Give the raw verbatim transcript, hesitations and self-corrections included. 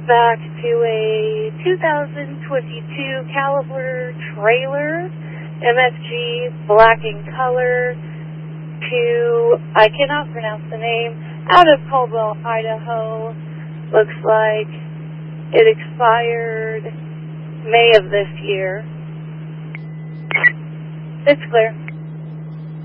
back to a two thousand twenty-two Caliber trailer, M F G, black in color, to, I cannot pronounce the name, out of Caldwell, Idaho. Looks like it expired May of this year. It's clear.